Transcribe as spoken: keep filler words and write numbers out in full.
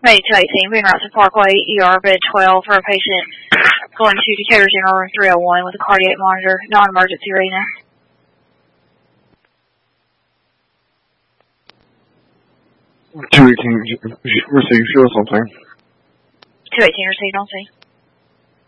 May two eighteen, Green Routes Parkway, E R, bed twelve, for a patient going to Decatur General Room three oh one with a cardiac monitor, non-emergency reading. two eighteen, received, show us on scene. two eighteen, received on scene.